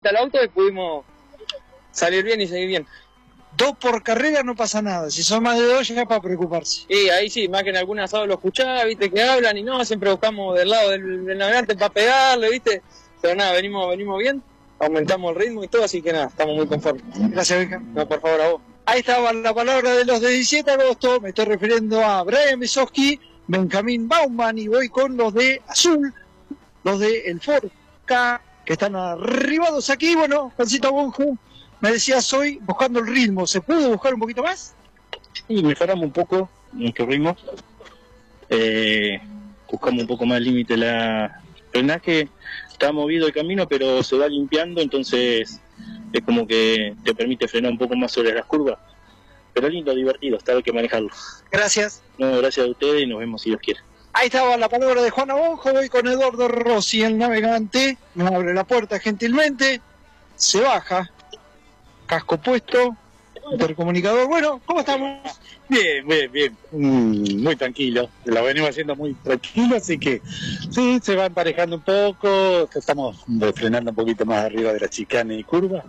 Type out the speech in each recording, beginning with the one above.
vuelta al auto y pudimos salir bien y seguir bien. 2 por carrera no pasa nada, si son más de 2 ya es para preocuparse. Y ahí sí, más que en algún asado lo escuchás, viste, que hablan y no, siempre buscamos del lado del navegante para pegarle, viste. Pero nada, venimos bien, aumentamos el ritmo y todo, así que nada, estamos muy conformes. Gracias, Benja. No, por favor, a vos. Ahí estaba la palabra de los de 17 de agosto, me estoy refiriendo a Brian Besowski, Benjamín Bauman, y voy con los de azul, los de el Ford K, que están arribados aquí. Bueno, Juancito Bonjo, me decías hoy, buscando el ritmo, ¿se pudo buscar un poquito más? Sí, mejoramos un poco nuestro ritmo, buscamos un poco más límite la frenaje, está movido el camino pero se va limpiando, entonces es como que te permite frenar un poco más sobre las curvas, pero lindo, divertido, está hay que manejarlo. Gracias. No, gracias a ustedes y nos vemos si Dios quiere. Ahí estaba la palabra de Juan Bonjo, voy con Eduardo Rossi, el navegante, me abre la puerta gentilmente, se baja, casco puesto, intercomunicador. Bueno, ¿cómo estamos? Bien, muy tranquilo, la venimos haciendo muy tranquilo, así que sí, se va emparejando un poco, estamos frenando un poquito más arriba de la chicana y curva,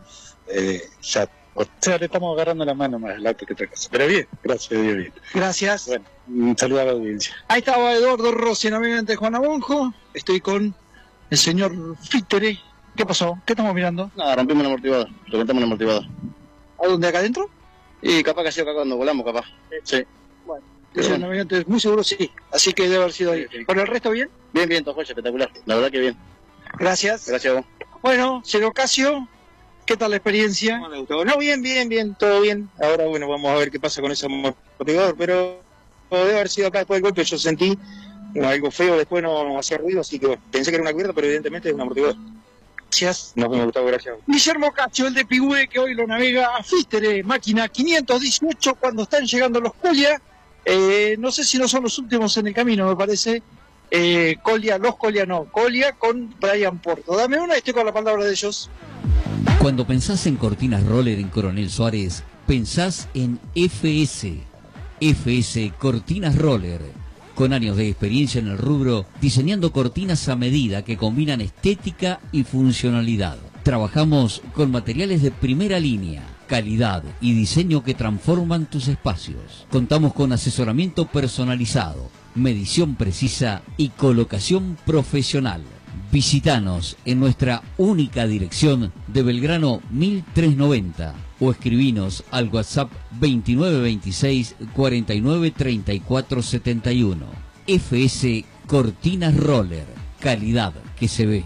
o sea, le estamos agarrando la mano más al auto que otra cosa, pero bien, gracias a Dios, bien. Gracias. Bueno, un saludo a la audiencia. Ahí estaba Eduardo Rossi, navegante de Juan Bonjo, estoy con el señor Fittere. ¿Qué pasó? ¿Qué estamos mirando? Nada, rompimos el amortiguador, reventamos el amortiguador. ¿A dónde? ¿Acá adentro? Y capaz que ha sido acá cuando volamos, capaz. Sí. Bueno, el navegante muy seguro sí, así que debe haber sido ahí. ¿Por el resto bien? Bien, todo espectacular, la verdad que bien. Gracias. Gracias a vos. Bueno, señor Casio, ¿qué tal la experiencia? No, me gustó. No, bien, todo bien. Ahora, bueno, vamos a ver qué pasa con ese amortiguador, pero debe haber sido acá después del golpe. Yo sentí algo feo, después no hacía ruido, así que bueno, pensé que era una cubierta, pero evidentemente es un amortiguador. Gracias. Nos vemos, Gustavo, gracias. Guillermo Casio, el de Pigüe, que hoy lo navega a Fittere, máquina 518, cuando están llegando los Colia. No sé si no son los últimos en el camino, me parece. Colia con Brian Porto. Dame una y estoy con la palabra de ellos. Cuando pensás en cortinas roller en Coronel Suárez, pensás en FS. FS Cortinas Roller. Con años de experiencia en el rubro, diseñando cortinas a medida que combinan estética y funcionalidad. Trabajamos con materiales de primera línea, calidad y diseño que transforman tus espacios. Contamos con asesoramiento personalizado, medición precisa y colocación profesional. Visítanos en nuestra única dirección de Belgrano 1390 o escribinos al WhatsApp 2926 49 34 71. FS Cortinas Roller, calidad que se ve.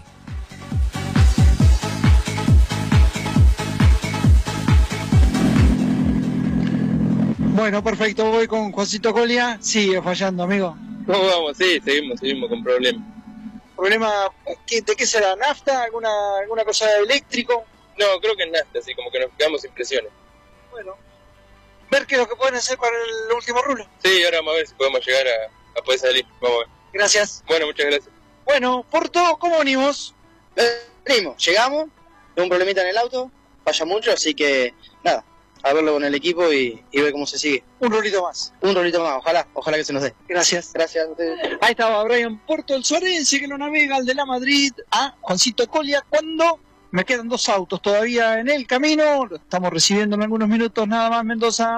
Bueno, perfecto, voy con Juancito Colia. Sigue fallando, amigo. ¿Cómo vamos? Sí, seguimos con problemas. ¿Problema de qué será? ¿Nafta? ¿Alguna cosa eléctrico? No, creo que es nafta, así como que nos quedamos sin presiones. Bueno, ver qué es lo que pueden hacer para el último rulo. Sí, ahora vamos a ver si podemos llegar a poder salir. Vamos a ver. Gracias. Bueno, muchas gracias. Bueno, Porto, ¿cómo venimos? Venimos, llegamos, tengo un problemita en el auto, falla mucho, así que nada, a verlo con el equipo y ver cómo se sigue. Un rolito más. Un rolito más, ojalá que se nos dé. Gracias. Gracias a ustedes. Ahí estaba Brian Porto, el suarense, que lo navega al de la Madrid a Juancito Colia, cuando me quedan 2 autos todavía en el camino. Lo estamos recibiendo en algunos minutos nada más, Mendoza.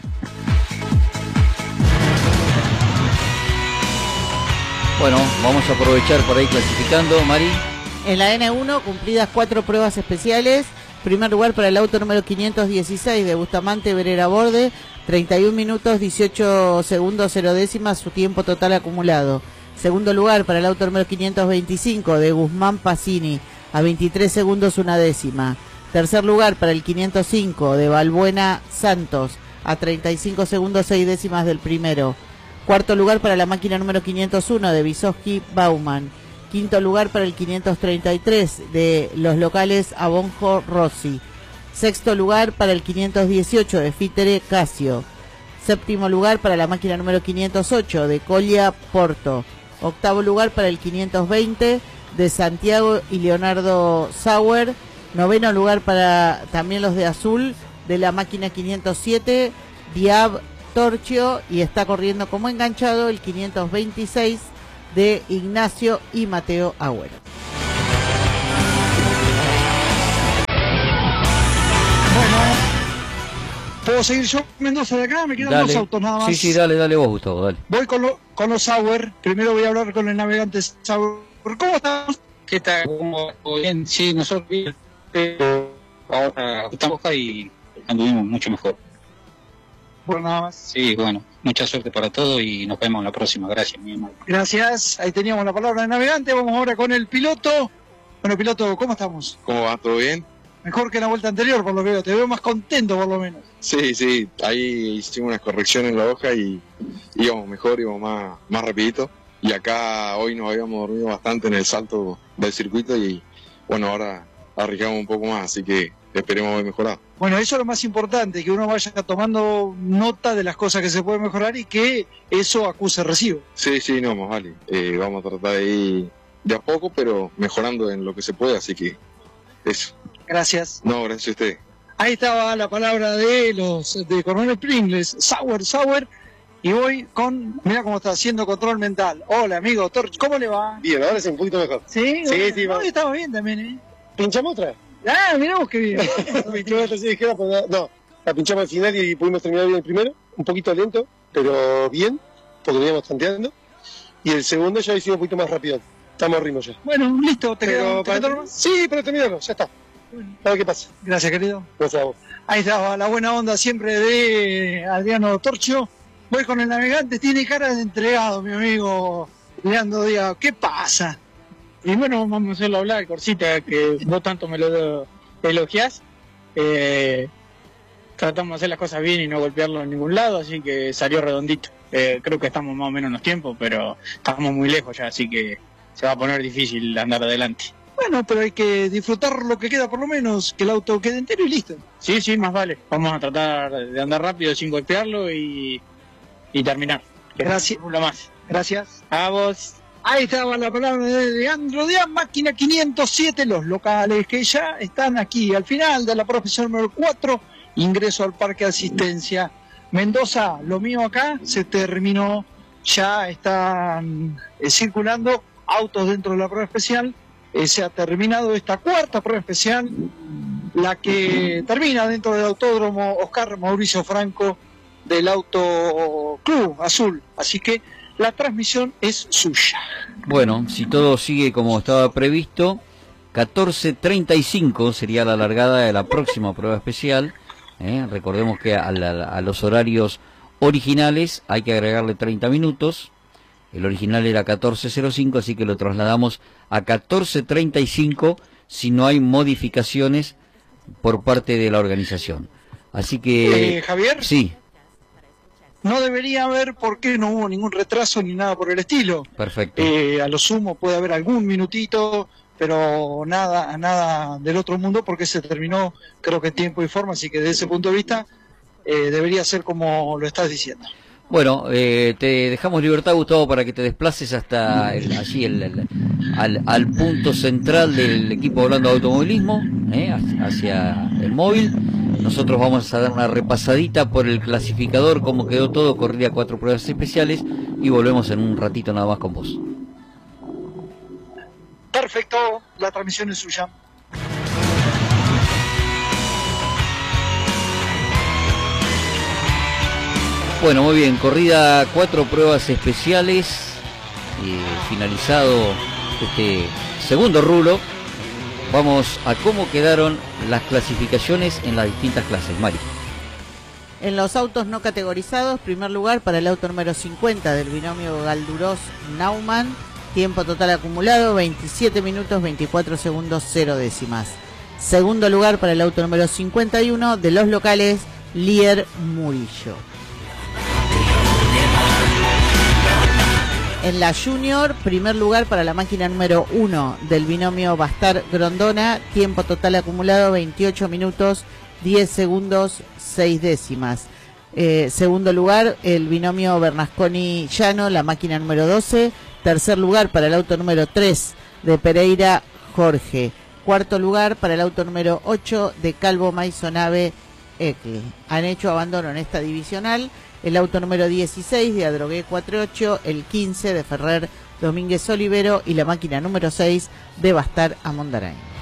Bueno, vamos a aprovechar por ahí clasificando, Mari. En la N1, cumplidas 4 pruebas especiales. Primer lugar para el auto número 516 de Bustamante Berera Borde, 31 minutos 18 segundos 0 décimas su tiempo total acumulado. Segundo lugar para el auto número 525 de Guzmán Pacini, a 23 segundos 1 décima. Tercer lugar para el 505 de Balbuena Santos, a 35 segundos 6 décimas del primero. Cuarto lugar para la máquina número 501 de Besowski Bauman. Quinto lugar para el 533 de los locales Abonjo Rossi. Sexto lugar para el 518 de Fittere Casio. Séptimo lugar para la máquina número 508 de Colia Porto. Octavo lugar para el 520 de Santiago y Leonardo Sauer. Noveno lugar para también los de azul de la máquina 507 Diab Torchio, y está corriendo como enganchado el 526 de Ignacio y Mateo Agüero. ¿Puedo seguir yo, Mendoza, de acá? Me quedan Dale. 2 autos nada más. Sí, dale vos, Gustavo, dale. Voy con los Sauer. Primero voy a hablar con el navegante Sauer. ¿Cómo estamos? ¿Qué tal? ¿Cómo? Bien, sí, nosotros bien, pero ahora estamos acá y anduvimos mucho mejor. Bueno, nada más. Sí, bueno, mucha suerte para todos y nos vemos en la próxima. Gracias, mi hermano. Gracias. Ahí teníamos la palabra del navegante. Vamos ahora con el piloto. Bueno, piloto, ¿cómo estamos? ¿Cómo va? ¿Todo bien? Mejor que la vuelta anterior, por lo que veo. Te veo más contento, por lo menos. Sí, ahí hicimos unas correcciones en la hoja y íbamos mejor, íbamos más rapidito. Y acá hoy nos habíamos dormido bastante en el salto del circuito y bueno, ahora arriesgamos un poco más, así que esperemos haber mejorado. Bueno, eso es lo más importante, que uno vaya tomando nota de las cosas que se pueden mejorar y que eso acuse recibo. Sí, no, más vale. Vamos a tratar de ir de a poco, pero mejorando en lo que se puede, así que eso. Gracias. No, gracias a usted. Ahí estaba la palabra de Coronel Pringles, Sauer, y voy con, mira cómo está haciendo control mental. Hola, amigo Torch, ¿cómo le va? Bien, ahora es un poquito mejor. Sí, Sí, no, estaba bien también, ¿eh? ¿Pinchamos otra? Ah, mirá vos qué bien. Pinchamos otra, sí, dijera, pues, no, la pinchamos al final y pudimos terminar bien el primero, un poquito lento, pero bien, porque veníamos tanteando. Y el segundo ya lo hicimos un poquito más rápido. Estamos a ritmo ya. Bueno, listo, ¿te quedó más? Sí, pero terminamos, ya está. A ver qué pasa. Gracias, querido. Gracias a vos. Ahí estaba la buena onda siempre de Adriano Torchio. Voy con el navegante, tiene cara de entregado, mi amigo Leandro Díaz. ¿Qué pasa? Y bueno, vamos a hacerlo hablar, Corsita, que vos tanto me lo elogiás. Tratamos de hacer las cosas bien y no golpearlo en ningún lado, así que salió redondito. Creo que estamos más o menos en los tiempos, pero estamos muy lejos ya, así que se va a poner difícil andar adelante. Bueno, pero hay que disfrutar lo que queda por lo menos, que el auto quede entero y listo. Sí, más vale. Vamos a tratar de andar rápido sin golpearlo y terminar. Gracias. Una más. Gracias. A vos. Ahí estaba la palabra de Leandro Díaz, máquina 507, los locales que ya están aquí al final de la profesión número 4, ingreso al parque de asistencia. Mendoza, lo mío acá se terminó, ya están circulando autos dentro de la prueba especial. Se ha terminado esta cuarta prueba especial, la que termina dentro del autódromo Oscar Mauricio Franco del Auto Club Azul. Así que la transmisión es suya. Bueno, si todo sigue como estaba previsto, 14:35 sería la largada de la próxima prueba especial. Recordemos que a los horarios originales hay que agregarle 30 minutos. El original era 14:05, así que lo trasladamos a 14:35 si no hay modificaciones por parte de la organización. Así que... Javier. Sí. No debería haber, porque no hubo ningún retraso ni nada por el estilo. Perfecto. A lo sumo puede haber algún minutito, pero nada del otro mundo, porque se terminó, creo que en tiempo y forma, así que desde ese punto de vista debería ser como lo estás diciendo. Bueno, te dejamos libertad, Gustavo, para que te desplaces hasta al punto central del equipo hablando de automovilismo, hacia el móvil. Nosotros vamos a dar una repasadita por el clasificador, cómo quedó todo, corrida 4 pruebas especiales, y volvemos en un ratito nada más con vos. Perfecto, la transmisión es suya. Bueno, muy bien, corrida 4 pruebas especiales, finalizado este segundo rulo. Vamos a cómo quedaron las clasificaciones en las distintas clases, Mari. En los autos no categorizados, primer lugar para el auto número 50 del binomio Galduros-Naumann, tiempo total acumulado 27 minutos 24 segundos 0 décimas. Segundo lugar para el auto número 51 de los locales Lier-Murillo. En la Junior, primer lugar para la máquina número 1 del binomio Bastar-Grondona, tiempo total acumulado 28 minutos 10 segundos 6 décimas. Segundo lugar, el binomio Bernasconi-Llano, la máquina número 12. Tercer lugar para el auto número 3 de Pereira Jorge. Cuarto lugar para el auto número 8 de Calvo Maisonave Ecle. Han hecho abandono en esta divisional el auto número 16 de Adrogué 48, el 15 de Ferrer Domínguez Olivero y la máquina número 6 de Bastar Amondarain.